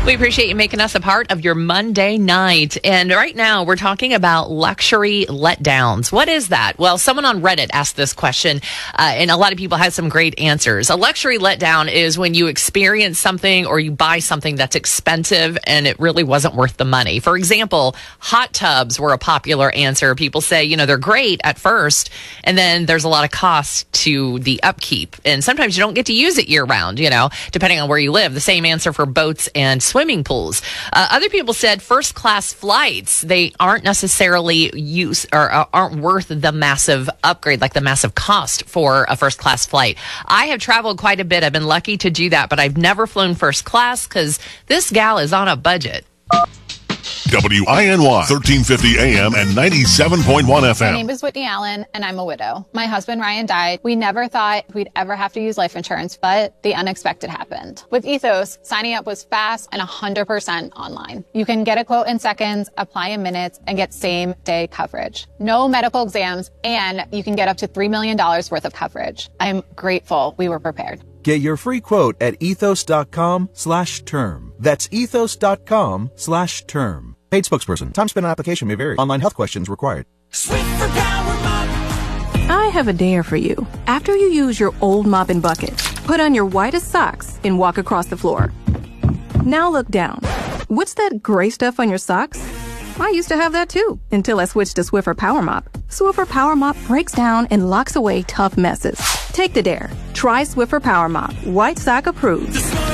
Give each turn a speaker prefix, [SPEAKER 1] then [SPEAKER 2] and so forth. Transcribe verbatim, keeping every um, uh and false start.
[SPEAKER 1] We appreciate you making us a part of your Monday night. And right now we're talking about luxury letdowns. What is that? Well, someone on Reddit asked this question, uh, and a lot of people had some great answers. A luxury letdown is when you experience something or you buy something that's expensive and it really wasn't worth the money. For example, hot tubs were a popular answer. People say, you know, they're great at first, and then there's a lot of cost to the upkeep. And sometimes you don't get to use it year round, you know, depending on where you live. The same answer for boats and swimming pools. Uh, other people said first class flights, they aren't necessarily use or uh, aren't worth the massive upgrade, like the massive cost for a first class flight. I have traveled quite a bit. I've been lucky to do that, but I've never flown first class because this gal is on a budget.
[SPEAKER 2] W I N Y, thirteen fifty A M and ninety-seven point one F M.
[SPEAKER 3] My name is Whitney Allen, and I'm a widow. My husband, Ryan, died. We never thought we'd ever have to use life insurance, but the unexpected happened. With Ethos, signing up was fast and one hundred percent online. You can get a quote in seconds, apply in minutes, and get same-day coverage. No medical exams, and you can get up to three million dollars worth of coverage. I'm grateful we were prepared.
[SPEAKER 4] Get your free quote at ethos.com slash term. That's ethos.com slash term. Paid spokesperson. Time spent on application may vary. Online health questions required.
[SPEAKER 5] Swiffer Power Mop.
[SPEAKER 6] I have a dare for you. After you use your old mop and bucket, put on your whitest socks and walk across the floor. Now look down. What's that gray stuff on your socks? I used to have that too, until I switched to Swiffer Power Mop. Swiffer Power Mop breaks down and locks away tough messes. Take the dare. Try Swiffer Power Mop. White sock approved.